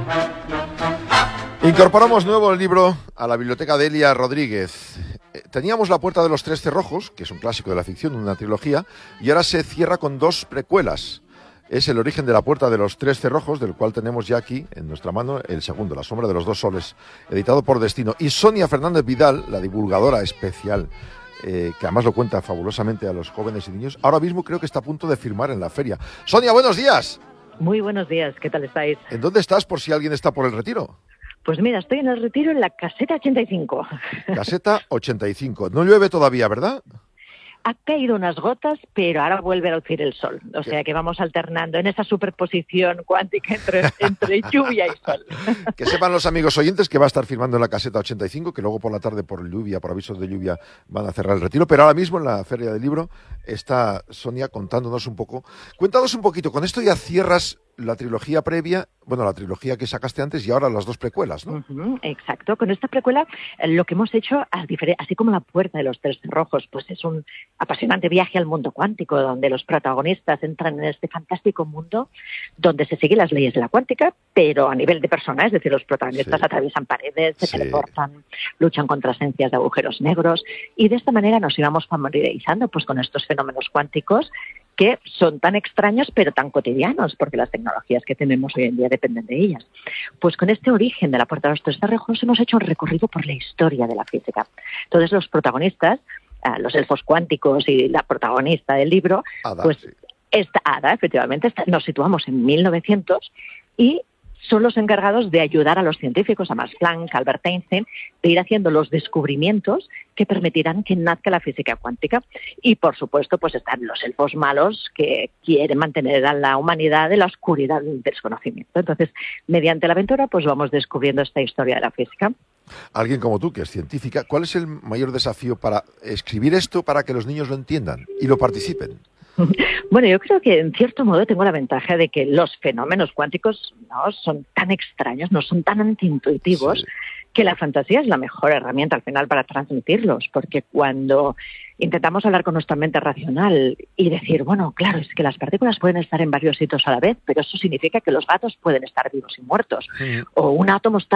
Incorporamos nuevo libro a la biblioteca de Elia Rodríguez. Teníamos La puerta de los tres cerrojos, que es un clásico de la ficción, una trilogía, y ahora se cierra con dos precuelas. Es El origen de la puerta de los tres cerrojos, del cual tenemos ya aquí en nuestra mano el segundo, La sombra de los dos soles, editado por Destino. Y Sonia Fernández Vidal, la divulgadora especial, que además lo cuenta fabulosamente a los jóvenes y niños, ahora mismo creo que está a punto de firmar en la feria. Sonia, buenos días. Muy buenos días, ¿qué tal estáis? ¿En dónde estás por si alguien está por el Retiro? Pues mira, estoy en el Retiro en la caseta 85. Caseta 85. No llueve todavía, ¿verdad? Ha caído unas gotas, pero ahora vuelve a lucir el sol. O sea que vamos alternando en esa superposición cuántica entre lluvia y sol. Que sepan los amigos oyentes que va a estar firmando en la caseta 85, que luego por la tarde por lluvia, por avisos de lluvia, van a cerrar el Retiro. Pero ahora mismo en la Feria del Libro está Sonia contándonos un poco. Cuéntanos un poquito, con esto ya cierras la trilogía previa, bueno, la trilogía que sacaste antes y ahora las dos precuelas, ¿no? Exacto. Con esta precuela lo que hemos hecho, así como La puerta de los tres cerrojos, pues es un apasionante viaje al mundo cuántico, donde los protagonistas entran en este fantástico mundo donde se siguen las leyes de la cuántica, pero a nivel de persona, es decir, los protagonistas atraviesan paredes, se teleportan, luchan contra esencias de agujeros negros, y de esta manera nos íbamos familiarizando pues con estos fenómenos cuánticos que son tan extraños pero tan cotidianos, porque las tecnologías que tenemos hoy en día dependen de ellas. Pues con este origen de la puerta de los tres cerrojos hemos hecho un recorrido por la historia de la física. Entonces los protagonistas, los elfos cuánticos y la protagonista del libro, Ada, pues esta Ada, efectivamente, nos situamos en 1900 y son los encargados de ayudar a los científicos, a Max Planck, a Albert Einstein, de ir haciendo los descubrimientos que permitirán que nazca la física cuántica. Y, por supuesto, pues están los elfos malos que quieren mantener a la humanidad en la oscuridad del desconocimiento. Entonces, mediante la aventura, pues vamos descubriendo esta historia de la física. Alguien como tú, que es científica, ¿cuál es el mayor desafío para escribir esto para que los niños lo entiendan y lo participen? Bueno, yo creo que en cierto modo tengo la ventaja de que los fenómenos cuánticos no son tan extraños, no son tan antiintuitivos, que la fantasía es la mejor herramienta al final para transmitirlos, porque cuando intentamos hablar con nuestra mente racional y decir, bueno, claro, es que las partículas pueden estar en varios sitios a la vez, pero eso significa que los gatos pueden estar vivos y muertos, o un átomo está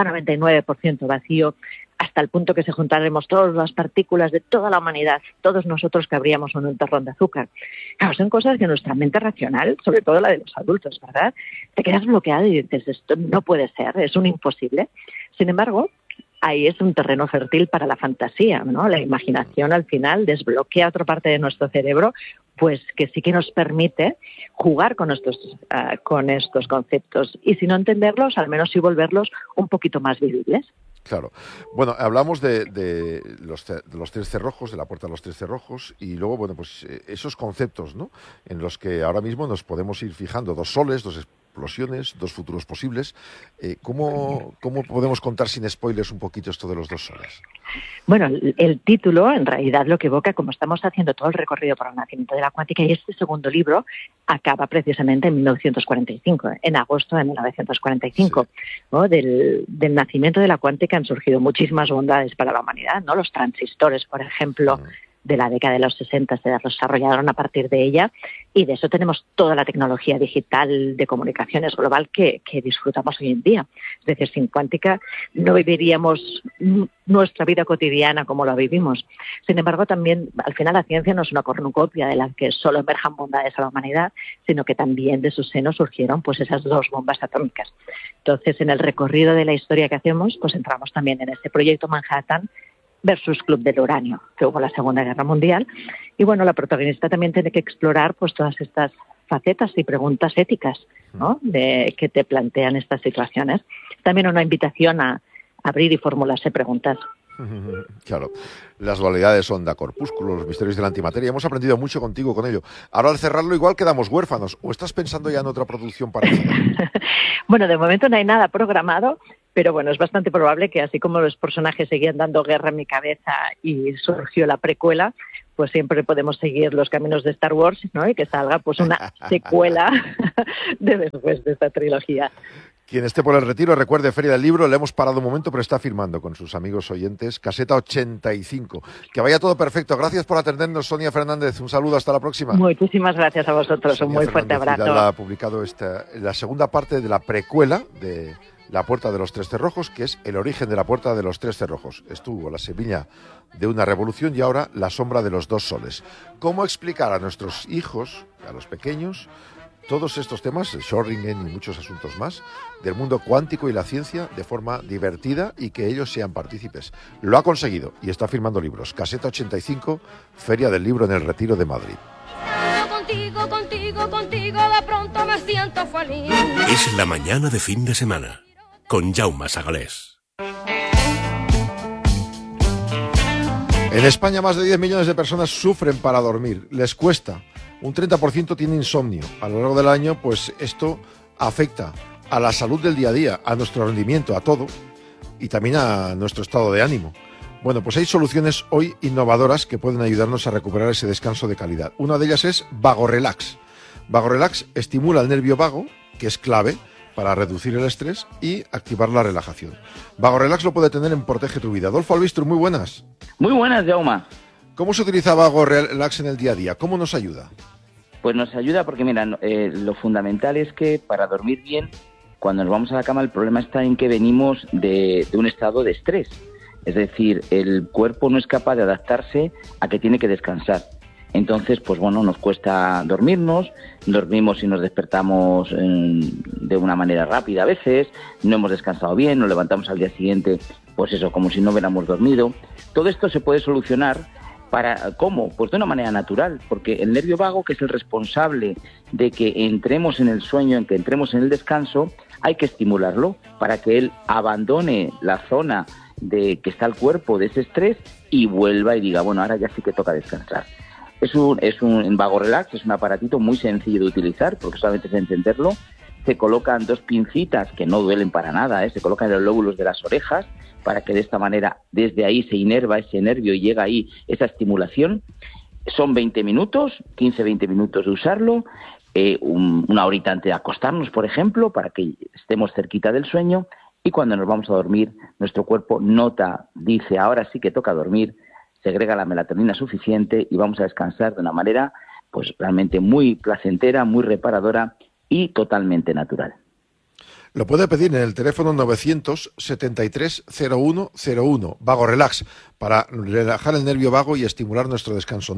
99% vacío, hasta el punto que se juntaremos todas las partículas de toda la humanidad, todos nosotros cabríamos en un terrón de azúcar. Claro, son cosas que nuestra mente racional, sobre todo la de los adultos, ¿verdad?, te quedas bloqueado y dices, esto no puede ser, es un imposible. Sin embargo, ahí es un terreno fértil para la fantasía, ¿no? La imaginación al final desbloquea otra parte de nuestro cerebro, pues que sí que nos permite jugar con estos conceptos y si no entenderlos, al menos sí volverlos un poquito más vivibles. Claro. Bueno, hablamos de los tres cerrojos, de la puerta de los tres cerrojos, y luego, bueno, pues esos conceptos, ¿no?, en los que ahora mismo nos podemos ir fijando, dos soles, dos explosiones, dos futuros posibles. ¿Cómo podemos contar sin spoilers un poquito esto de los dos soles? Bueno, el título en realidad lo que evoca, como estamos haciendo todo el recorrido para el nacimiento de la cuántica, y este segundo libro acaba precisamente en 1945, en agosto de 1945. ¿No? Del nacimiento de la cuántica han surgido muchísimas bondades para la humanidad, ¿no? Los transistores, por ejemplo, de la década de los 60 se desarrollaron a partir de ella, y de eso tenemos toda la tecnología digital de comunicaciones global que disfrutamos hoy en día. Es decir, sin cuántica no viviríamos nuestra vida cotidiana como la vivimos. Sin embargo, también al final la ciencia no es una cornucopia de la que solo emerjan bondades a la humanidad, sino que también de su seno surgieron pues esas dos bombas atómicas. Entonces, en el recorrido de la historia que hacemos, pues entramos también en este proyecto Manhattan versus Club del Uranio, que hubo la Segunda Guerra Mundial. Y bueno, la protagonista también tiene que explorar pues todas estas facetas y preguntas éticas, ¿no?, que te plantean estas situaciones. También una invitación a abrir y formularse preguntas. Claro, las dualidades onda, corpúsculos, los misterios de la antimateria. Hemos aprendido mucho contigo con ello. Ahora al cerrarlo igual quedamos huérfanos. ¿O estás pensando ya en otra producción parecida? Bueno, de momento no hay nada programado, pero bueno, es bastante probable que así como los personajes seguían dando guerra en mi cabeza y surgió la precuela, pues siempre podemos seguir los caminos de Star Wars, ¿no?, y que salga pues una secuela de después de esta trilogía. Quien esté por el Retiro, recuerde, Feria del Libro, le hemos parado un momento, pero está firmando con sus amigos oyentes, caseta 85. Que vaya todo perfecto. Gracias por atendernos, Sonia Fernández. Un saludo, hasta la próxima. Muchísimas gracias a vosotros. Sonia Un muy fuerte Fernández abrazo. Vidal ha publicado la segunda parte de la precuela de La puerta de los tres cerrojos, que es el origen de la puerta de los tres cerrojos. Estuvo la semilla de una revolución y ahora la sombra de los dos soles. ¿Cómo explicar a nuestros hijos, a los pequeños, todos estos temas, el Schrödinger y muchos asuntos más, del mundo cuántico y la ciencia de forma divertida y que ellos sean partícipes? Lo ha conseguido y está firmando libros. Caseta 85, Feria del Libro en el Retiro de Madrid. Contigo, de pronto me siento feliz. Es la mañana de fin de semana, con Jaume Sagalés. En España más de 10 millones de personas sufren para dormir, les cuesta. Un 30% tiene insomnio. A lo largo del año, pues esto afecta a la salud del día a día, a nuestro rendimiento, a todo, y también a nuestro estado de ánimo. Bueno, pues hay soluciones hoy innovadoras que pueden ayudarnos a recuperar ese descanso de calidad. Una de ellas es VagoRelax. VagoRelax estimula el nervio vago, que es clave para reducir el estrés y activar la relajación. VagoRelax lo puede tener en Protege tu Vida. Adolfo Albistro, muy buenas. Muy buenas, Jaume. ¿Cómo se utiliza VagoRelax en el día a día? ¿Cómo nos ayuda? Pues nos ayuda porque, mira, lo fundamental es que para dormir bien, cuando nos vamos a la cama, el problema está en que venimos de un estado de estrés. Es decir, el cuerpo no es capaz de adaptarse a que tiene que descansar. Entonces, pues bueno, nos cuesta dormirnos y nos despertamos de una manera rápida a veces, no hemos descansado bien, nos levantamos al día siguiente, pues eso, como si no hubiéramos dormido. Todo esto se puede solucionar ¿cómo? Pues de una manera natural, porque el nervio vago, que es el responsable de que entremos en el sueño, en que entremos en el descanso, hay que estimularlo para que él abandone la zona de que está el cuerpo de ese estrés y vuelva y diga, bueno, ahora ya sí que toca descansar. En VagoRelax es un aparatito muy sencillo de utilizar, porque solamente es encenderlo. Se colocan dos pincitas que no duelen para nada, se colocan en los lóbulos de las orejas para que de esta manera desde ahí se inerva ese nervio y llega ahí esa estimulación. Son 20 minutos, 15-20 minutos de usarlo, una horita antes de acostarnos, por ejemplo, para que estemos cerquita del sueño, y cuando nos vamos a dormir, nuestro cuerpo dice, ahora sí que toca dormir, segrega la melatonina suficiente y vamos a descansar de una manera pues realmente muy placentera, muy reparadora y totalmente natural. Lo puede pedir en el teléfono 900-73-0101, VagoRelax, para relajar el nervio vago y estimular nuestro descanso.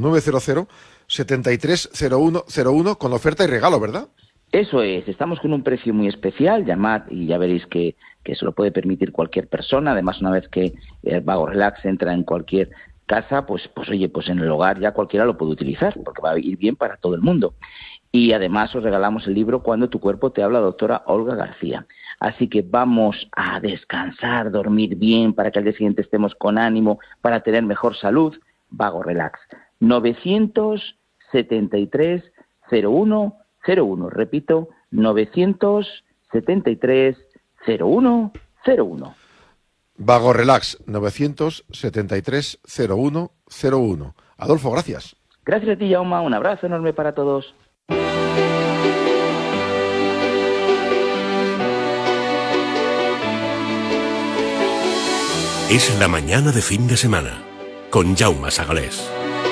900-73-0101 con oferta y regalo, ¿verdad? Eso es, estamos con un precio muy especial, llamad y ya veréis que se lo puede permitir cualquier persona. Además, una vez que el VagoRelax entra en cualquier casa, pues oye, pues en el hogar ya cualquiera lo puede utilizar, porque va a ir bien para todo el mundo. Y además os regalamos el libro Cuando tu cuerpo te habla, doctora Olga García. Así que vamos a descansar, dormir bien, para que al día siguiente estemos con ánimo, para tener mejor salud. VagoRelax. 973-0101. Repito, 973-0101. VagoRelax, 973-0101. Adolfo, gracias. Gracias a ti, Jaume. Un abrazo enorme para todos. Es la mañana de fin de semana, con Jaume Sagalés.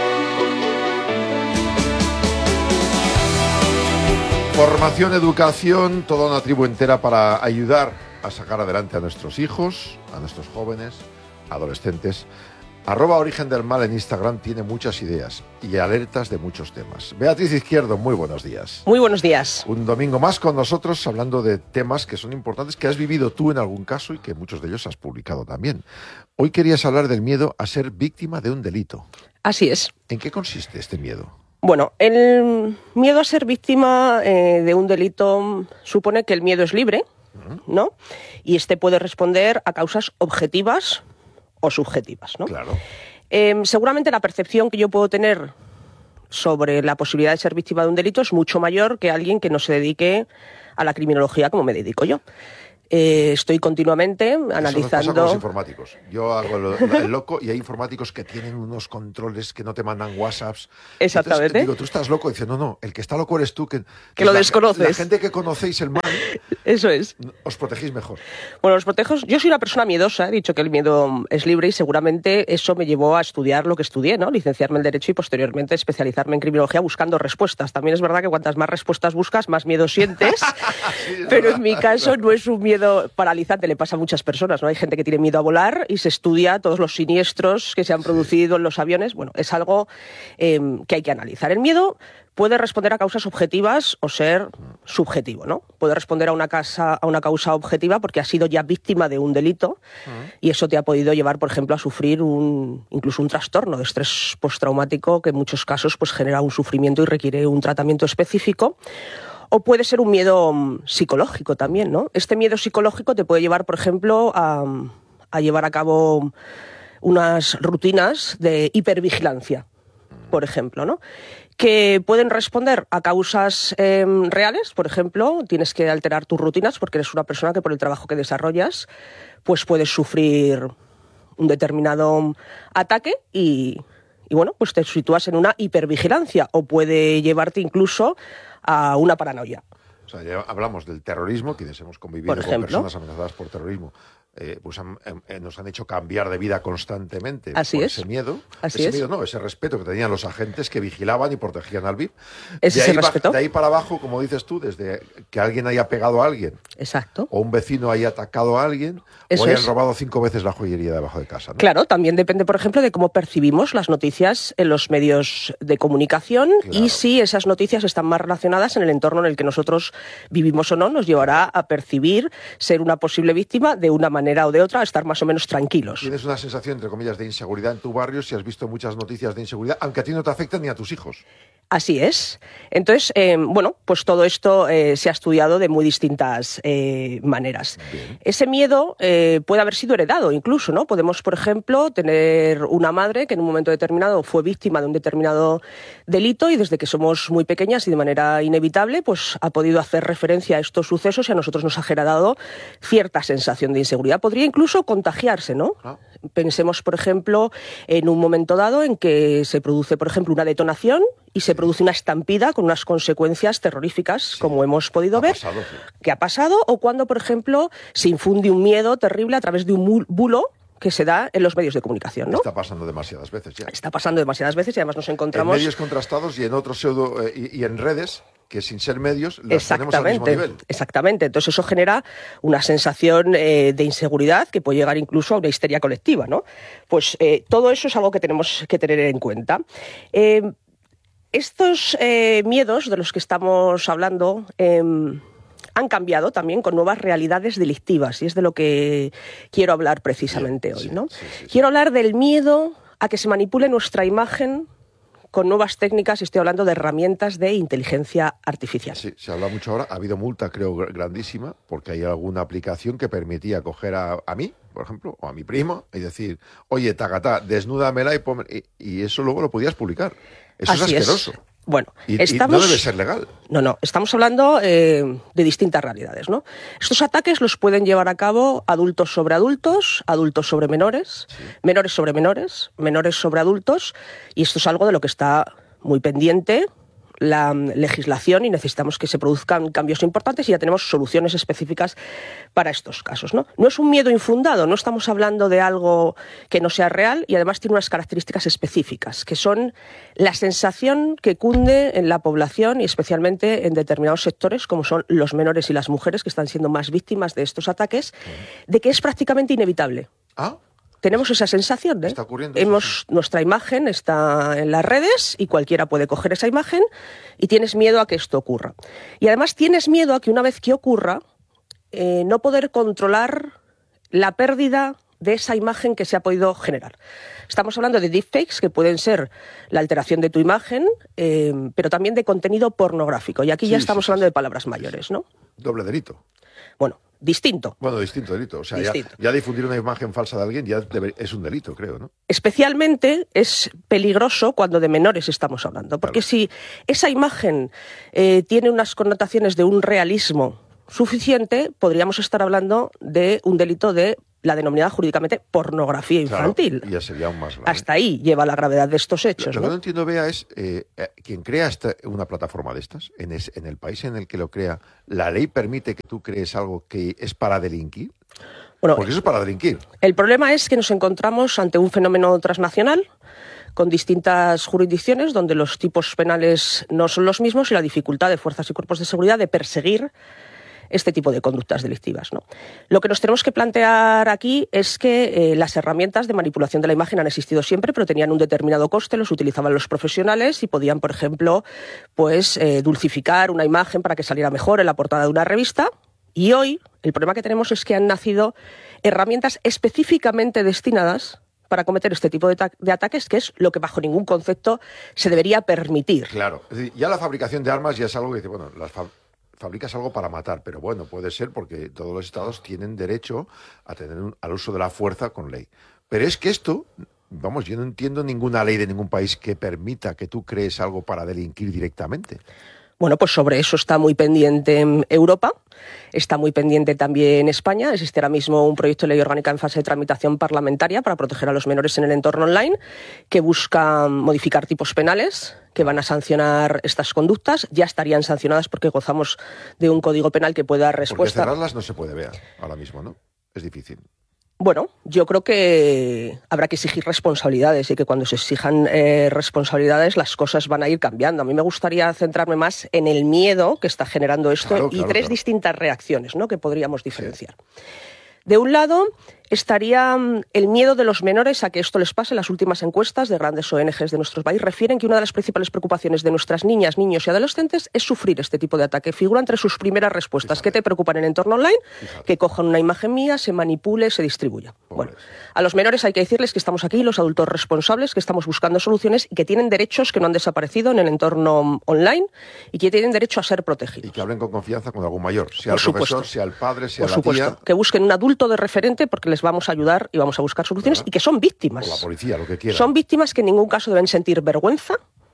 Formación, educación, toda una tribu entera para ayudar a sacar adelante a nuestros hijos, a nuestros jóvenes, adolescentes. @Origen del Mal en Instagram tiene muchas ideas y alertas de muchos temas. Beatriz Izquierdo, muy buenos días. Muy buenos días. Un domingo más con nosotros hablando de temas que son importantes, que has vivido tú en algún caso y que muchos de ellos has publicado también. Hoy querías hablar del miedo a ser víctima de un delito. Así es. ¿En qué consiste este miedo? Bueno, el miedo a ser víctima de un delito supone que el miedo es libre, ¿no? Y este puede responder a causas objetivas o subjetivas, ¿no? Claro. Seguramente la percepción que yo puedo tener sobre la posibilidad de ser víctima de un delito es mucho mayor que alguien que no se dedique a la criminología como me dedico yo. Estoy continuamente analizando... Eso nos pasa con los informáticos. Yo hago el loco y hay informáticos que tienen unos controles que no te mandan WhatsApps. Exactamente. Entonces, digo, tú estás loco. Y dice, no, el que está loco eres tú. Que lo desconoces. La gente que conocéis el mal... Eso es. Os protegéis mejor. Bueno, los protejo. Yo soy una persona miedosa, he dicho que el miedo es libre y seguramente eso me llevó a estudiar lo que estudié, ¿no? Licenciarme en Derecho y posteriormente especializarme en Criminología buscando respuestas. También es verdad que cuantas más respuestas buscas, más miedo sientes. Sí, pero en mi caso no es un miedo miedo paralizante le pasa a muchas personas, ¿no? Hay gente que tiene miedo a volar y se estudia todos los siniestros que se han producido en los aviones. Bueno, es algo que hay que analizar. El miedo puede responder a causas objetivas o ser subjetivo, ¿no? Puede responder a una causa objetiva porque has sido ya víctima de un delito y eso te ha podido llevar, por ejemplo, a sufrir incluso un trastorno de estrés postraumático que en muchos casos pues, genera un sufrimiento y requiere un tratamiento específico. O puede ser un miedo psicológico también, ¿no? Este miedo psicológico te puede llevar, por ejemplo, a llevar a cabo unas rutinas de hipervigilancia, por ejemplo, ¿no? Que pueden responder a causas reales. Por ejemplo, tienes que alterar tus rutinas porque eres una persona que por el trabajo que desarrollas pues puedes sufrir un determinado ataque y bueno, pues te sitúas en una hipervigilancia o puede llevarte incluso a una paranoia. O sea, ya hablamos del terrorismo, quienes hemos convivido con personas amenazadas por terrorismo, pues nos han hecho cambiar de vida constantemente. Así por es. ese miedo. Así ese es. miedo, no, ese respeto que tenían los agentes que vigilaban y protegían al VIP. ¿Es ese respeto? De ahí para abajo, como dices tú, desde que alguien haya pegado a alguien. Exacto. O un vecino haya atacado a alguien, Eso o hayan es. robado 5 veces la joyería debajo de casa, ¿no? Claro, también depende, por ejemplo, de cómo percibimos las noticias en los medios de comunicación y si esas noticias están más relacionadas en el entorno en el que nosotros vivimos o no, nos llevará a percibir ser una posible víctima de una manera o de otra, a estar más o menos tranquilos. Tienes una sensación, entre comillas, de inseguridad en tu barrio si has visto muchas noticias de inseguridad, aunque a ti no te afectan ni a tus hijos. Así es. Entonces, bueno, pues todo esto se ha estudiado de muy distintas maneras. Bien. Ese miedo puede haber sido heredado incluso, ¿no? Podemos, por ejemplo, tener una madre que en un momento determinado fue víctima de un determinado delito y desde que somos muy pequeñas y de manera inevitable, pues ha podido hacer referencia a estos sucesos y a nosotros nos ha generado cierta sensación de inseguridad. Podría incluso contagiarse, ¿no? Ah. Pensemos, por ejemplo, en un momento dado en que se produce, por ejemplo, una detonación y se produce una estampida con unas consecuencias terroríficas, como hemos podido ver, que ha pasado, o cuando, por ejemplo, se infunde un miedo terrible a través de un bulo que se da en los medios de comunicación, ¿no? Está pasando demasiadas veces ya. Está pasando demasiadas veces y además nos encontramos... En medios contrastados y en otros pseudo y en redes que sin ser medios los tenemos al mismo nivel. Exactamente. Entonces eso genera una sensación de inseguridad que puede llegar incluso a una histeria colectiva, ¿no? Pues todo eso es algo que tenemos que tener en cuenta. Estos miedos de los que estamos hablando han cambiado también con nuevas realidades delictivas y es de lo que quiero hablar precisamente hoy, ¿no? Sí. Quiero hablar del miedo a que se manipule nuestra imagen con nuevas técnicas, y estoy hablando de herramientas de inteligencia artificial. Sí, se habla mucho ahora. Ha habido multa, creo, grandísima, porque hay alguna aplicación que permitía coger a mí, por ejemplo, o a mi primo, y decir, oye, tagatá, desnúdamela y eso luego lo podías publicar. Eso Así es asqueroso. Bueno, y no debe ser legal. No, estamos hablando de distintas realidades, ¿no? Estos ataques los pueden llevar a cabo adultos sobre adultos, adultos sobre menores, sí. Menores sobre menores, menores sobre adultos, y esto es algo de lo que está muy pendiente la legislación y necesitamos que se produzcan cambios importantes y ya tenemos soluciones específicas para estos casos, ¿no? No es un miedo infundado, no estamos hablando de algo que no sea real y además tiene unas características específicas, que son la sensación que cunde en la población y especialmente en determinados sectores, como son los menores y las mujeres, que están siendo más víctimas de estos ataques, de que es prácticamente inevitable. ¿Ah? Tenemos esa sensación, ¿eh? Está ocurriendo eso, sí. Nuestra imagen está en las redes y cualquiera puede coger esa imagen y tienes miedo a que esto ocurra. Y además tienes miedo a que una vez que ocurra, no poder controlar la pérdida de esa imagen que se ha podido generar. Estamos hablando de deepfakes, que pueden ser la alteración de tu imagen, pero también de contenido pornográfico. Y aquí ya estamos hablando de palabras mayores, ¿no? Doble delito. Bueno, distinto. Bueno, distinto delito. O sea, distinto. Ya difundir una imagen falsa de alguien ya es un delito, creo, ¿no? Especialmente es peligroso cuando de menores estamos hablando, porque si esa imagen tiene unas connotaciones de un realismo suficiente, podríamos estar hablando de un delito de la denominada jurídicamente pornografía infantil. Claro, ya sería aún más grave. Hasta ahí lleva la gravedad de estos hechos. Lo que no entiendo, Bea, es quien crea una plataforma de estas, en el país en el que lo crea, ¿la ley permite que tú crees algo que es para delinquir? Bueno, porque eso es para delinquir. El problema es que nos encontramos ante un fenómeno transnacional con distintas jurisdicciones donde los tipos penales no son los mismos y la dificultad de fuerzas y cuerpos de seguridad de perseguir este tipo de conductas delictivas, ¿no? Lo que nos tenemos que plantear aquí es que las herramientas de manipulación de la imagen han existido siempre, pero tenían un determinado coste, los utilizaban los profesionales y podían, por ejemplo, pues dulcificar una imagen para que saliera mejor en la portada de una revista. Y hoy el problema que tenemos es que han nacido herramientas específicamente destinadas para cometer este tipo de ataques, que es lo que bajo ningún concepto se debería permitir. Claro, es decir, ya la fabricación de armas ya es algo que dice, bueno, fabricas algo para matar, pero bueno, puede ser porque todos los estados tienen derecho a tener al uso de la fuerza con ley. Pero es que esto, vamos, yo no entiendo ninguna ley de ningún país que permita que tú crees algo para delinquir directamente. Bueno, pues sobre eso está muy pendiente Europa, está muy pendiente también España. Existe ahora mismo un proyecto de ley orgánica en fase de tramitación parlamentaria para proteger a los menores en el entorno online, que busca modificar tipos penales que van a sancionar estas conductas. Ya estarían sancionadas porque gozamos de un código penal que puede dar respuesta. Porque cerrarlas no se puede ver ahora mismo, ¿no? Es difícil. Bueno, yo creo que habrá que exigir responsabilidades y que cuando se exijan responsabilidades las cosas van a ir cambiando. A mí me gustaría centrarme más en el miedo que está generando esto y tres distintas reacciones, ¿no?, que podríamos diferenciar. Sí. De un lado estaría el miedo de los menores a que esto les pase. Las últimas encuestas de grandes ONGs de nuestro país refieren que una de las principales preocupaciones de nuestras niñas, niños y adolescentes es sufrir este tipo de ataque. Figura entre sus primeras respuestas. ¿Qué te preocupa en el entorno online? Que cojan una imagen mía, se manipule, se distribuya. Bueno, a los menores hay que decirles que estamos aquí, los adultos responsables, que estamos buscando soluciones y que tienen derechos que no han desaparecido en el entorno online y que tienen derecho a ser protegidos. Y que hablen con confianza con algún mayor, sea el profesor, sea el padre, sea la tía. Que busquen un adulto de referente porque les vamos a ayudar y vamos a buscar soluciones, y que son víctimas. O la policía, lo que quieran. Son víctimas que en ningún caso deben sentir vergüenza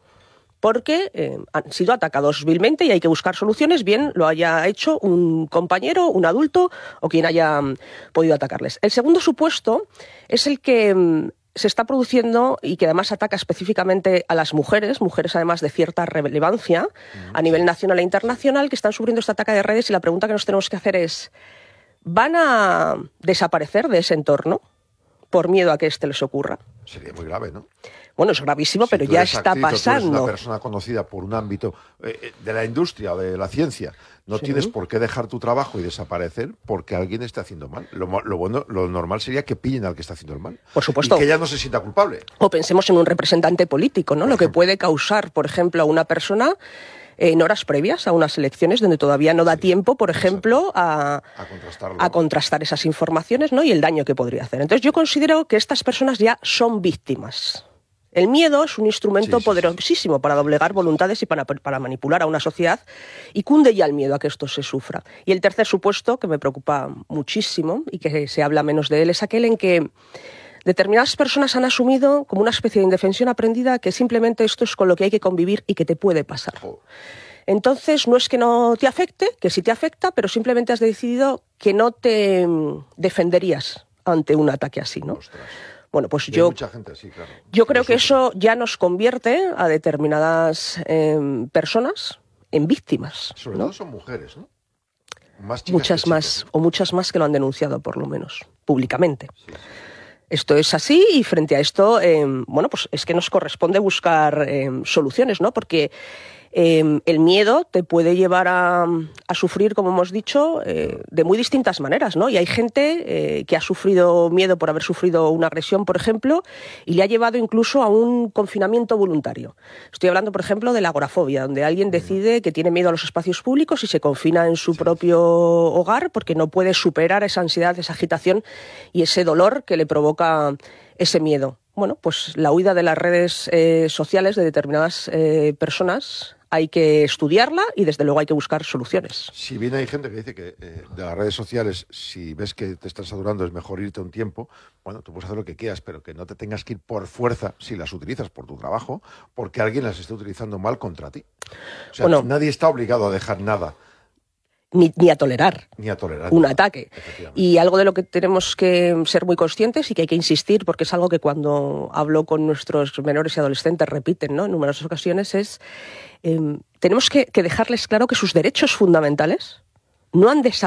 porque han sido atacados vilmente y hay que buscar soluciones, bien lo haya hecho un compañero, un adulto o quien haya podido atacarles. El segundo supuesto es el que se está produciendo y que además ataca específicamente a las mujeres además de cierta relevancia a nivel nacional e internacional, que están sufriendo este ataque de redes, y la pregunta que nos tenemos que hacer es: ¿van a desaparecer de ese entorno por miedo a que este les ocurra? Sería muy grave, ¿no? Bueno, es gravísimo, pero ya está pasando. Tú eres una persona conocida por un ámbito de la industria o de la ciencia. No tienes por qué dejar tu trabajo y desaparecer porque alguien esté haciendo mal. Lo normal sería que pillen al que está haciendo el mal. Por supuesto. Y que ella no se sienta culpable. O pensemos en un representante político, ¿no? Lo que puede causar, por ejemplo, a una persona en horas previas a unas elecciones donde todavía no da tiempo, por ejemplo, a contrastar esas informaciones, ¿no?, y el daño que podría hacer. Entonces yo considero que estas personas ya son víctimas. El miedo es un instrumento poderosísimo para doblegar voluntades y para manipular a una sociedad, y cunde ya el miedo a que esto se sufra. Y el tercer supuesto, que me preocupa muchísimo y que se habla menos de él, es aquel en que determinadas personas han asumido como una especie de indefensión aprendida que simplemente esto es con lo que hay que convivir y que te puede pasar. Entonces no es que no te afecte, que sí te afecta, pero simplemente has decidido que no te defenderías ante un ataque así, ¿no? Ostras. Bueno, pues mucha gente así, claro. Yo creo que eso ya nos convierte a determinadas personas en víctimas. Sobre todo son mujeres, ¿no? Más chicas muchas que más, chicos, ¿no? o muchas más que lo han denunciado, por lo menos, públicamente. Sí. Esto es así, y frente a esto, bueno, pues es que nos corresponde buscar soluciones, ¿no? Porque el miedo te puede llevar a sufrir, como hemos dicho, de muy distintas maneras, ¿no? Y hay gente que ha sufrido miedo por haber sufrido una agresión, por ejemplo, y le ha llevado incluso a un confinamiento voluntario. Estoy hablando, por ejemplo, de la agorafobia, donde alguien decide que tiene miedo a los espacios públicos y se confina en su propio hogar porque no puede superar esa ansiedad, esa agitación y ese dolor que le provoca ese miedo. Bueno, pues la huida de las redes sociales de determinadas personas hay que estudiarla y desde luego hay que buscar soluciones. Si bien hay gente que dice que de las redes sociales, si ves que te estás saturando, es mejor irte un tiempo, bueno, tú puedes hacer lo que quieras, pero que no te tengas que ir por fuerza si las utilizas por tu trabajo, porque alguien las está utilizando mal contra ti. O sea, bueno, nadie está obligado a dejar nada. Ni a tolerar un nada, ataque. Y algo de lo que tenemos que ser muy conscientes y que hay que insistir, porque es algo que cuando hablo con nuestros menores y adolescentes repiten, ¿no?, en numerosas ocasiones, es tenemos que dejarles claro que sus derechos fundamentales no han desaparecido